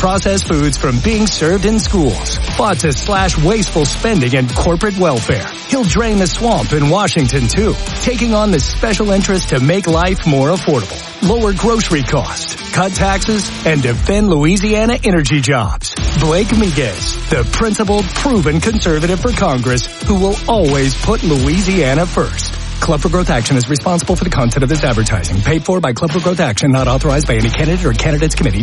processed foods from being served in schools. Fought to slash wasteful spending and corporate welfare. He'll drain the swamp in Washington, too, taking on the special interest to make life more affordable. Lower grocery costs, cut taxes, and defend Louisiana energy jobs. Blake Miguez, the principled, proven conservative for Congress who will always put Louisiana first. Club for Growth Action is responsible for the content of this advertising. Paid for by Club for Growth Action, not authorized by any candidate or candidates committee.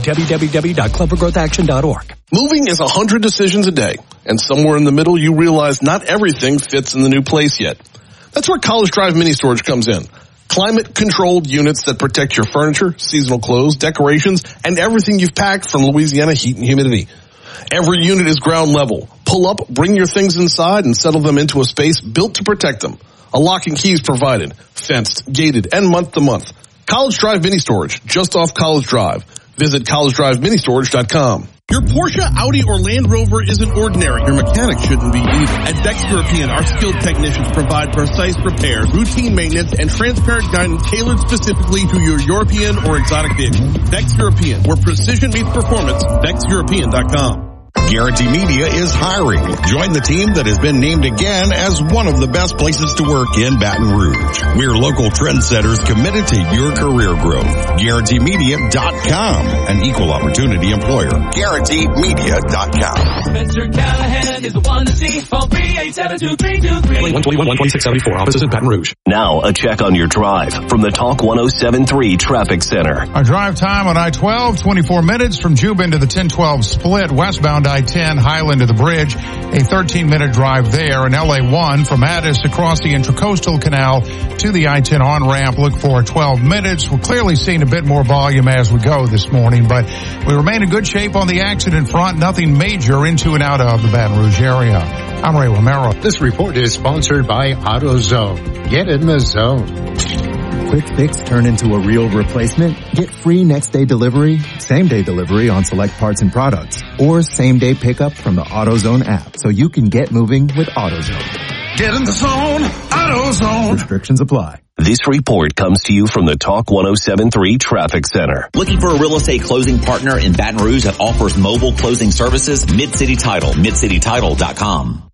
www.clubforgrowthaction.org. Moving is 100 decisions a day, and somewhere in the middle you realize not everything fits in the new place yet. That's where College Drive Mini Storage comes in. Climate-controlled units that protect your furniture, seasonal clothes, decorations, and everything you've packed from Louisiana heat and humidity. Every unit is ground level. Pull up, bring your things inside, and settle them into a space built to protect them. A lock and key is provided, fenced, gated, and month-to-month. College Drive Mini Storage, just off College Drive. Visit collegedriveministorage.com. Your Porsche, Audi, or Land Rover isn't ordinary. Your mechanic shouldn't be either. At Bex European, our skilled technicians provide precise repairs, routine maintenance, and transparent guidance tailored specifically to your European or exotic vehicle. Bex European, where precision meets performance. BexEuropean.com. Guarantee Media is hiring. Join the team that has been named again as one of the best places to work in Baton Rouge. We're local trendsetters committed to your career growth. GuaranteeMedia.com, an equal opportunity employer. GuaranteeMedia.com. Spencer Callahan is the one to see. Phone 387-2323. 121-12674. Offices in Baton Rouge. Now, a check on your drive from the Talk 107.3 Traffic Center. Our drive time on I-12, 24 minutes from Jubin to the 1012 split, westbound I-10, Highland to the bridge, a 13-minute drive there. And LA1 from Addis across the Intracoastal Canal to the I-10 on-ramp. Look for 12 minutes. We're clearly seeing a bit more volume as we go this morning, but we remain in good shape on the accident front. Nothing major into and out of the Baton Rouge area. I'm Ray Romero. This report is sponsored by AutoZone. Get in the zone. Quick fix turn into a real replacement? Get free next day delivery, same day delivery on select parts and products, or same day pickup from the AutoZone app so you can get moving with AutoZone. Get in the zone, AutoZone. Restrictions apply. This report comes to you from the Talk 107.3 Traffic Center. Looking for a real estate closing partner in Baton Rouge that offers mobile closing services? Mid-City Title, midcitytitle.com.